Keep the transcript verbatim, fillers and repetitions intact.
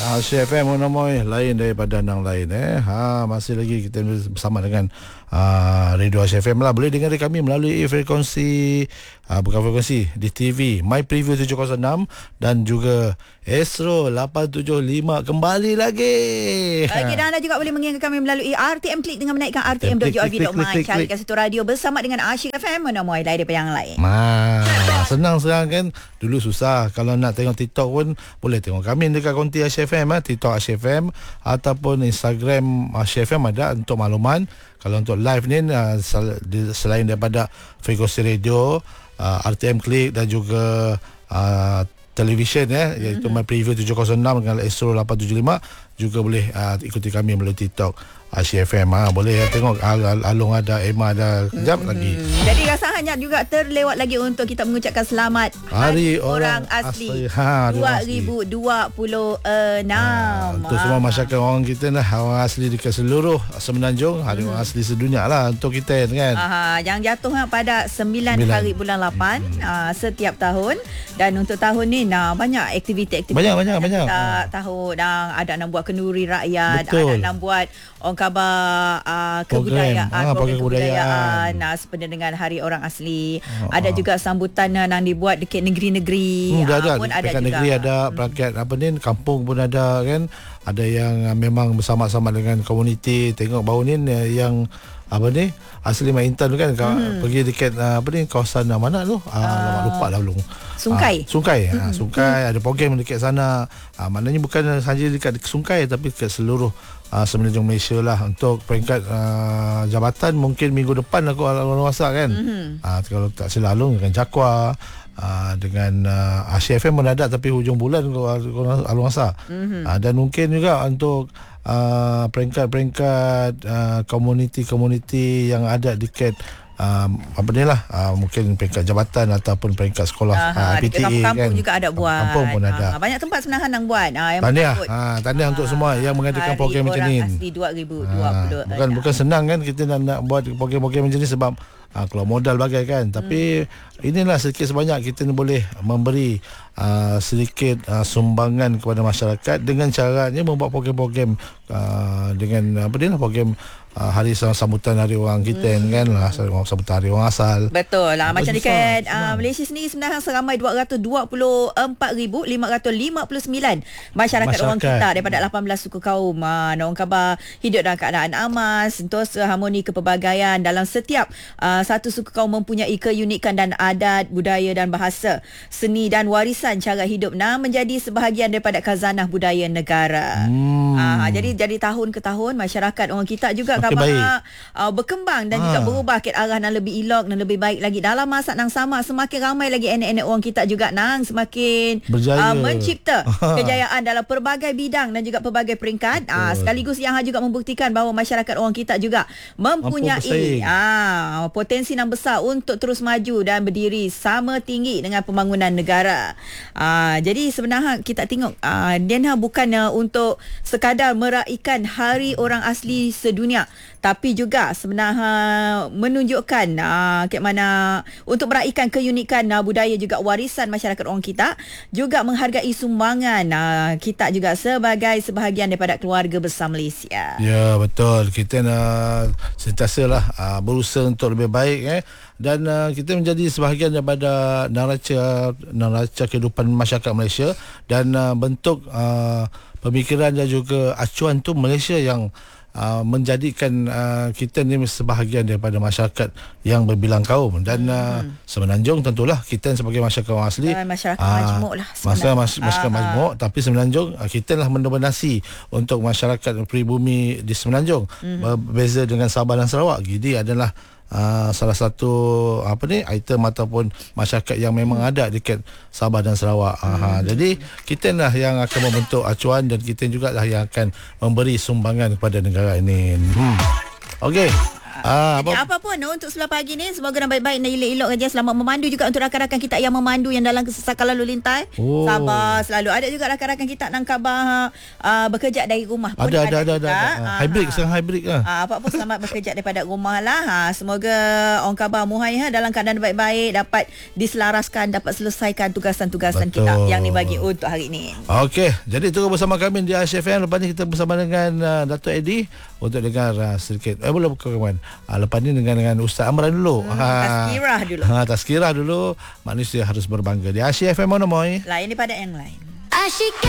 Asia F M Monomoy lain daripada yang lain eh. Ha, masih lagi kita bersama dengan uh, Radio Asia F M lah. Boleh dengar kami melalui frekuensi uh, bukan frekuensi di T V My Preview tujuh kosong enam dan juga Astro lapan tujuh lima kembali lagi. Okey, dan anda juga boleh mengingat kami melalui R T M Klik dengan menaikkan r t m dot org dot my. Carikan satu radio bersama dengan Asia F M Monomoy lain daripada yang lain. Ma, senang sekarang kan. Dulu susah. Kalau nak tengok TikTok pun boleh tengok kami dekat konti Asia F M, eh, TikTok Asia F M ataupun Instagram Asia F M ada untuk makluman. Kalau untuk live ni uh, selain daripada frekuensi radio, uh, R T M Klik dan juga uh, televisyen eh, iaitu mm-hmm. My Preview tujuh kosong enam dengan Astro lapan tujuh lima, juga boleh uh, ikuti kami melalui TikTok Asia F M. Ha, boleh uh, tengok Al- Alung ada, Emma ada, kejap mm-hmm. lagi. Jadi rasa hanya juga terlewat lagi untuk kita mengucapkan selamat Hari, Hari Orang, Orang Asli, asli. Ha, dua ribu dua puluh enam. Ha, untuk ha. semua masyarakat orang kita lah, orang asli dekat seluruh Semenanjung, Hari hmm. Orang Asli sedunia lah untuk kita kan. Aha, yang jatuh pada sembilan hari bulan lapan hmm. uh, setiap tahun. Dan untuk tahun ni nah, banyak aktiviti-aktiviti banyak banyak banyak. Kita tahu dah ada nak buat kenduri rakyat, betul. ada nak buat orang khabar uh, kebudayaan, ah, program kebudayaan, kebudayaan nah, sebenarnya dengan Hari Orang Asli. Oh, ada oh. juga sambutan yang dibuat dekat negeri-negeri. Hmm, dah ada, pun ada dekat juga. Negeri ada, perakat apa ni, kampung pun ada kan. Ada yang memang bersama-sama dengan komuniti. Tengok baru ni yang apa ni asli Mak Intan tu kan hmm. pergi dekat apa ni kawasan mana tu ah, uh, lupa dah belum. Sungkai. Ah, Sungkai. Hmm. Ah, Sungkai ada program dekat sana. Ah, maknanya bukan sahaja dekat Sungkai tapi dekat seluruh uh, Semenanjung Malaysia lah. Untuk peringkat uh, jabatan mungkin minggu depan aku alun rasa kan. Hmm. Ah, kalau tak silap alun dengan Jakwa. Uh, dengan uh, Asia F M mendadak tapi hujung bulan alun rasa. Mm-hmm. Uh, dan mungkin juga untuk uh, peringkat-peringkat uh, komuniti-komuniti yang ada dekat Um, apa ni lah uh, mungkin peringkat jabatan ataupun peringkat sekolah uh, P T A kampung kan. juga ada buat. Kampung pun ada. Uh, banyak tempat sebenarnya yang buat. Uh, yang tahniah. Ha, tahniah uh, untuk semua yang mengadakan program macam ni. Asli dua ribu dua puluh. Uh, bukan bukan senang kan kita nak, nak buat program-program macam ni sebab uh, kalau modal bagai kan. Tapi hmm. inilah sedikit sebanyak kita ni boleh memberi uh, sedikit uh, sumbangan kepada masyarakat dengan caranya membuat program-program uh, dengan apa dia lah program Uh, hari sambutan Hari Orang kita hmm. kan lah, sambutan Hari Orang Asal. Betul lah. Macam dekat uh, Malaysia sendiri sebenarnya seramai dua ratus dua puluh empat ribu lima ratus lima puluh sembilan masyarakat, masyarakat orang kita daripada lapan belas suku kaum. Uh, orang khabar hidup dalam keadaan aman, sentosa, harmoni, kepelbagaian. Dalam setiap uh, satu suku kaum mempunyai keunikan dan adat, budaya dan bahasa, seni dan warisan cara hidup nah menjadi sebahagian daripada khazanah budaya negara. Hmm. Uh, jadi jadi tahun ke tahun masyarakat orang kita juga khabar uh, berkembang dan ha. juga berubah ke arah yang lebih elok dan lebih baik lagi. Dalam masa yang sama semakin ramai lagi anak-anak orang kita juga nang semakin uh, mencipta ha. kejayaan dalam pelbagai bidang dan juga pelbagai peringkat. Uh, sekaligus yang juga membuktikan bahawa masyarakat orang kita juga mempunyai uh, potensi yang besar untuk terus maju dan berdiri sama tinggi dengan pembangunan negara. Uh, jadi sebenarnya kita tengok uh, dia bukan uh, untuk sekadar meraihkan Hari Orang Asli sedunia, tapi juga sebenarnya menunjukkan uh, ke mana untuk meraihkan keunikan uh, budaya juga warisan masyarakat orang kita, juga menghargai sumbangan uh, kita juga sebagai sebahagian daripada keluarga besar Malaysia. Ya, betul. Kita nak sentiasalah uh, berusaha untuk lebih baik eh dan uh, kita menjadi sebahagian daripada neraca neraca kehidupan masyarakat Malaysia dan uh, bentuk uh, pemikiran dan juga acuan tu Malaysia yang Uh, menjadikan uh, kita ni sebahagian daripada masyarakat yang berbilang kaum dan uh, hmm. Semenanjung tentulah kita sebagai masyarakat orang asli uh, masyarakat uh, majmuk lah masyarakat, masyarakat uh, majmuk uh. tapi Semenanjung uh, kita lah mendominasi untuk masyarakat pribumi di Semenanjung hmm. berbeza dengan Sabah dan Sarawak. Jadi adalah Uh, salah satu apa ni item ataupun masyarakat yang memang ada dekat Sabah dan Sarawak. Hmm. Uh, jadi kita lah yang akan membentuk acuan dan kita juga lah yang akan memberi sumbangan kepada negara ini. Hmm. Okey. Ah, Jadi apa, apa pun no, untuk sebelah pagi ni semoga dan baik-baik dan elok-elok saja. Selamat memandu juga untuk rakan-rakan kita yang memandu yang dalam kesesakan lalu lintas. Oh. Sabar selalu. Ada juga rakan-rakan kita nang khabar uh, bekerja dari rumah pun ada ada ada, ada, juga. ada. Ah, Hybrid ha. sekarang hybrid lah. Ah, apa pun selamat bekerja daripada rumah lah. Ha, semoga orang khabar Muhai ha, dalam keadaan baik-baik, dapat diselaraskan, dapat selesaikan tugasan-tugasan Betul. kita yang dibagi untuk hari ini. Okey, jadi terus bersama kami di Aisyah F M. Lepas ni kita bersama dengan uh, Dato' Eddie untuk dengar uh, sedikit. Eh boleh buka kawan. Uh, lepas ni dengan dengan Ustaz Amran dulu. Hmm, ha, tazkirah dulu. Ha, tazkirah dulu. Manusia harus berbangga. Di Aisyah F M mana Moy? Lain daripada yang lain. Asyik